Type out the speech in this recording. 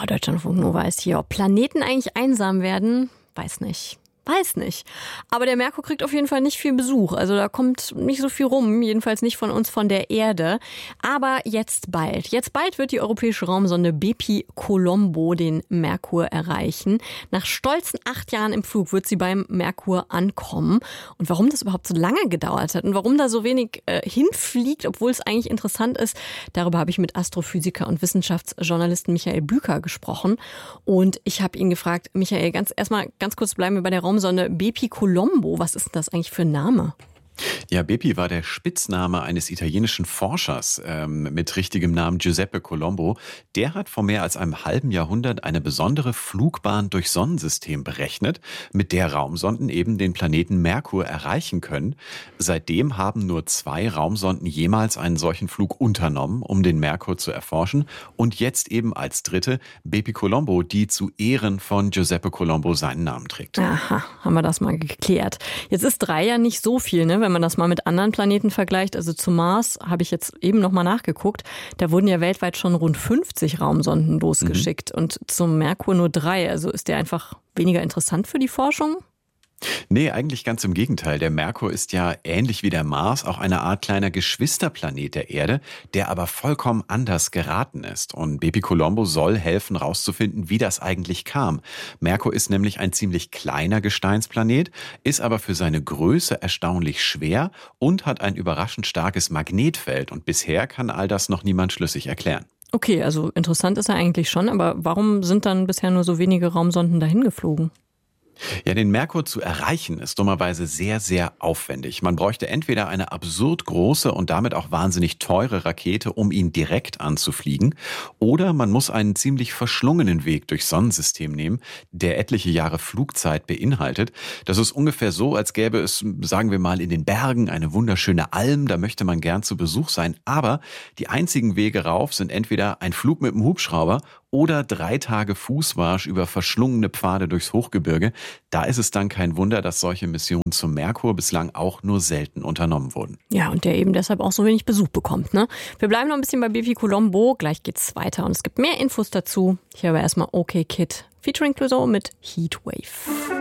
Deutschlandfunk Nova ist hier. Ob Planeten eigentlich einsam werden? Weiß nicht. Aber der Merkur kriegt auf jeden Fall nicht viel Besuch. Also da kommt nicht so viel rum, jedenfalls nicht von uns, von der Erde. Aber jetzt bald. Jetzt bald wird die europäische Raumsonde Bepi-Colombo den Merkur erreichen. Nach stolzen 8 Jahren im Flug wird sie beim Merkur ankommen. Und warum das überhaupt so lange gedauert hat und warum da so wenig hinfliegt, obwohl es eigentlich interessant ist, darüber habe ich mit Astrophysiker und Wissenschaftsjournalisten Michael Büker gesprochen. Und ich habe ihn gefragt, Michael, ganz kurz bleiben wir bei der Raumsonde Bepi-Colombo. Was ist denn das eigentlich für ein Name? Ja, Bepi war der Spitzname eines italienischen Forschers mit richtigem Namen Giuseppe Colombo. Der hat vor mehr als einem halben Jahrhundert eine besondere Flugbahn durchs Sonnensystem berechnet, mit der Raumsonden eben den Planeten Merkur erreichen können. Seitdem haben nur 2 Raumsonden jemals einen solchen Flug unternommen, um den Merkur zu erforschen. Und jetzt eben als dritte Bepi-Colombo, die zu Ehren von Giuseppe Colombo seinen Namen trägt. Aha, haben wir das mal geklärt. Jetzt ist 3 ja nicht so viel, ne? Wenn man das mal mit anderen Planeten vergleicht. Also zum Mars habe ich jetzt eben noch mal nachgeguckt. Da wurden ja weltweit schon rund 50 Raumsonden losgeschickt und zum Merkur nur 3. Also ist der einfach weniger interessant für die Forschung? Nee, eigentlich ganz im Gegenteil. Der Merkur ist ja ähnlich wie der Mars auch eine Art kleiner Geschwisterplanet der Erde, der aber vollkommen anders geraten ist. Und Bepi-Colombo soll helfen, rauszufinden, wie das eigentlich kam. Merkur ist nämlich ein ziemlich kleiner Gesteinsplanet, ist aber für seine Größe erstaunlich schwer und hat ein überraschend starkes Magnetfeld. Und bisher kann all das noch niemand schlüssig erklären. Okay, also interessant ist er eigentlich schon, aber warum sind dann bisher nur so wenige Raumsonden dahin geflogen? Ja, den Merkur zu erreichen ist dummerweise sehr, sehr aufwendig. Man bräuchte entweder eine absurd große und damit auch wahnsinnig teure Rakete, um ihn direkt anzufliegen, oder man muss einen ziemlich verschlungenen Weg durchs Sonnensystem nehmen, der etliche Jahre Flugzeit beinhaltet. Das ist ungefähr so, als gäbe es, sagen wir mal, in den Bergen eine wunderschöne Alm, da möchte man gern zu Besuch sein, aber die einzigen Wege rauf sind entweder ein Flug mit dem Hubschrauber oder 3 Tage Fußmarsch über verschlungene Pfade durchs Hochgebirge. Da ist es dann kein Wunder, dass solche Missionen zum Merkur bislang auch nur selten unternommen wurden. Ja, und der eben deshalb auch so wenig Besuch bekommt, ne? Wir bleiben noch ein bisschen bei Bepi-Colombo. Gleich geht's weiter und es gibt mehr Infos dazu. Hier aber erstmal OK Kid featuring Clouseau mit Heatwave.